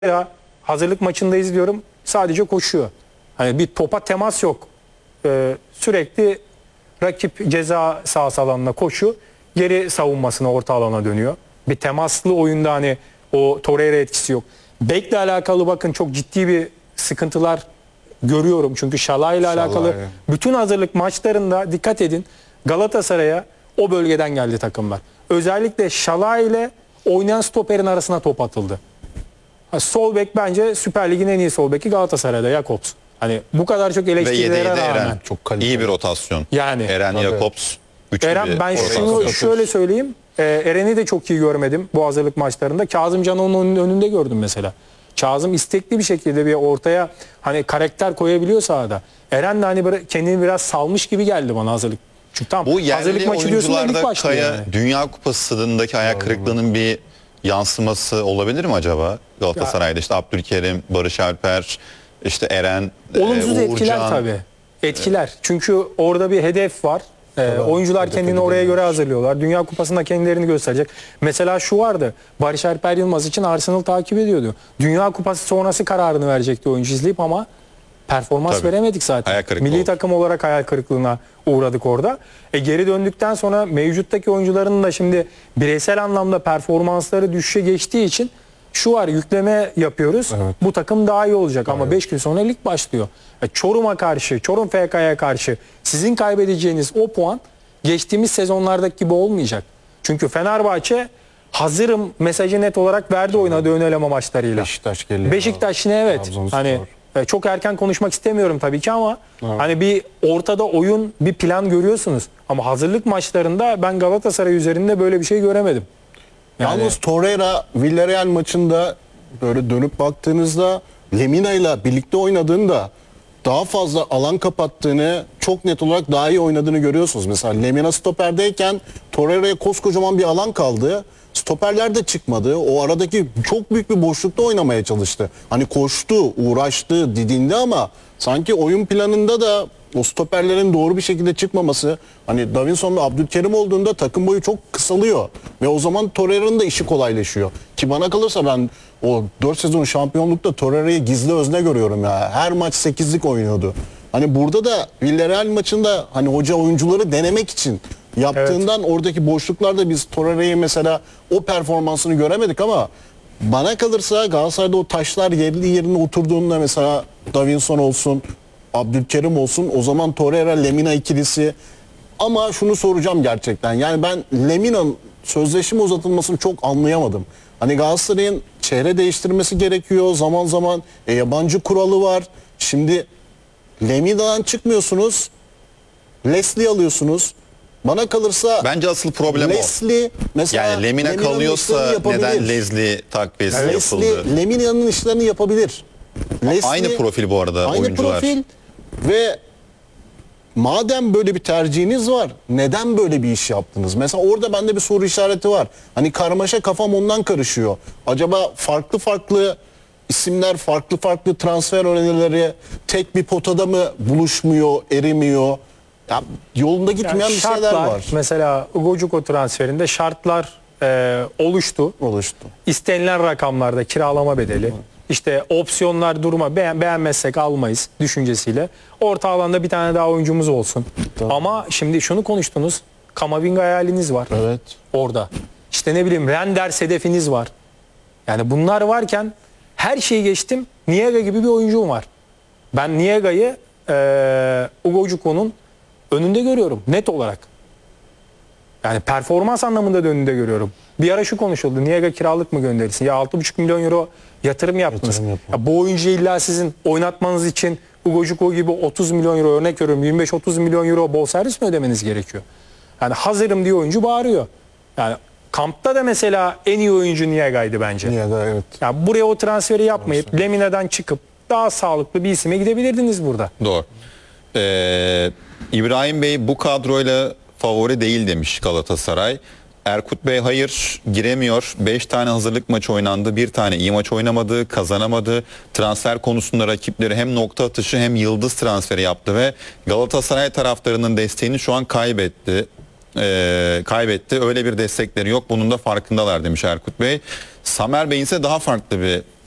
Ya hazırlık maçında izliyorum, sadece koşuyor. Hani bir topa temas yok. Sürekli rakip ceza sahası alanına koşu, geri savunmasına, orta alana dönüyor. Bir temaslı oyunda hani o Torreira etkisi yok. Bek'le alakalı bakın çok ciddi bir sıkıntılar görüyorum. Çünkü Şalay ile alakalı bütün hazırlık maçlarında dikkat edin, Galatasaray'a o bölgeden geldi takımlar. Özellikle Şalay ile oynayan stoperin arasına top atıldı. Sol bek bence Süper Lig'in en iyi sol beki Galatasaray'da, Jakobs. Hani bu kadar çok eleştirilere rağmen. Eren. Çok kaliteli. İyi bir rotasyon. Yani. Eren, Jakobs. Eren, ben şunu şöyle söyleyeyim. Eren'i de çok iyi görmedim bu hazırlık maçlarında. Kazımcan'ı onun önünde gördüm mesela. Kazım istekli bir şekilde bir ortaya hani karakter koyabiliyor sahada. Eren de hani kendini biraz salmış gibi geldi bana hazırlık. Çünkü tam bu hazırlık maçı diyorsun da lig başlıyor yani. Dünya Kupası'ndaki ayak kırıklığının bir yansıması olabilir mi acaba Galatasaray'da? İşte Abdülkerim, Barış Alper, işte Eren, olumsuz Uğurcan. etkiler tabii. Etkiler. Çünkü orada bir hedef var. Oyuncular kendini oraya göre hazırlıyorlar. Dünya Kupası'nda kendilerini gösterecek. Mesela şu vardı. Barış Alper Yılmaz için Arsenal takip ediyordu. Dünya Kupası sonrası kararını verecekti oyuncu izleyip ama performans veremedik zaten. Milli takım olarak hayal kırıklığına uğradık orada. Geri döndükten sonra mevcuttaki oyuncuların da şimdi bireysel anlamda performansları düşüşe geçtiği için şu var, yükleme yapıyoruz. Evet. Bu takım daha iyi olacak ama 5 gün sonra lig başlıyor. Çorum'a karşı, Çorum FK'ya karşı sizin kaybedeceğiniz o puan geçtiğimiz sezonlardaki gibi olmayacak. Çünkü Fenerbahçe hazırım mesajı net olarak verdi oynadığı ön eleme maçlarıyla. Beşiktaş geliyor. Beşiktaş yine evet. Hani çok erken konuşmak istemiyorum tabii ki ama hani bir ortada oyun, bir plan görüyorsunuz. Ama hazırlık maçlarında ben Galatasaray üzerinde böyle bir şey göremedim. Yalnız Torreira Villarreal maçında böyle dönüp baktığınızda Lemina ile birlikte oynadığında daha fazla alan kapattığını, çok net olarak daha iyi oynadığını görüyorsunuz. Mesela Lemina stoperdeyken Torreira'ya koskocaman bir alan kaldı. Stoperler de çıkmadı. O aradaki çok büyük bir boşlukta oynamaya çalıştı. Hani koştu, uğraştı, didindi ama sanki oyun planında da o stoperlerin doğru bir şekilde çıkmaması, hani Davinson ve Abdülkerim olduğunda takım boyu çok kısalıyor ve o zaman Torreira'nın da işi kolaylaşıyor. Ki bana kalırsa ben o 4 sezon şampiyonlukta Torreira'yı gizli özne görüyorum ya. Her maç 8'lik oynuyordu. Hani burada da Villarreal maçında hani hoca oyuncuları denemek için yaptığından oradaki boşluklarda biz Torreira'yı mesela o performansını göremedik ama bana kalırsa Galatasaray'da o taşlar yerine oturduğunda mesela Davinson olsun, Abdülkerim olsun, o zaman Torreira Lemina ikilisi. Ama şunu soracağım gerçekten. Yani ben Lemina'nın sözleşme uzatılmasını çok anlayamadım. Hani Galatasaray'ın çehre değiştirmesi gerekiyor. Zaman zaman yabancı kuralı var. Şimdi Lemina'dan çıkmıyorsunuz. Leslie alıyorsunuz. Bana kalırsa bence asıl problem Leslie, o. Mesela yani Lemina kalıyorsa neden Leslie takviyesi yapıldı? Lemina'nın işlerini yapabilir. Leslie, aynı profil bu arada aynı oyuncular. Aynı profil ve madem böyle bir tercihiniz var, neden böyle bir iş yaptınız? Mesela orada bende bir soru işareti var. Hani karmaşa, kafam ondan karışıyor. Acaba farklı isimler, farklı transfer önerileri tek bir potada mı buluşmuyor, erimiyor? Ya, yolunda gitmeyen bir şeyler var. Mesela Ugocuko transferinde şartlar oluştu. İstenilen rakamlarda kiralama bedeli. İşte opsiyonlar duruma beğenmezsek almayız düşüncesiyle. Orta alanda bir tane daha oyuncumuz olsun. Ama şimdi şunu konuştunuz. Kamavinga hayaliniz var. Evet. Orada. İşte ne bileyim Renders hedefiniz var. Yani bunlar varken her şeyi geçtim. Niega gibi bir oyuncum var. Ben Niega'yı Ugocuko'nun önünde görüyorum net olarak. Yani performans anlamında da önünde görüyorum. Bir ara şu konuşuldu. Niega kiralık mı gönderilsin? Ya 6,5 milyon euro yatırım yaptınız. Ya bu oyuncuyu illa sizin oynatmanız için Ugocuko gibi 30 milyon euro, örnek veriyorum 25-30 milyon euro bonservis mi ödemeniz gerekiyor? Yani hazırım diye oyuncu bağırıyor. Yani kampta da mesela en iyi oyuncu Niega'ydı bence. Niega, evet. Yani buraya o transferi yapmayıp Lemina'dan çıkıp daha sağlıklı bir isime gidebilirdiniz burada. Doğru. İbrahim Bey bu kadroyla favori değil demiş Galatasaray. Erkut Bey hayır, giremiyor. 5 tane hazırlık maçı oynandı. 1 tane iyi maç oynamadı, kazanamadı. Transfer konusunda rakipleri hem nokta atışı hem yıldız transferi yaptı ve Galatasaray taraftarının desteğini şu an kaybetti. Öyle bir destekleri yok. Bunun da farkındalar demiş Erkut Bey. Samer Bey ise daha farklı bir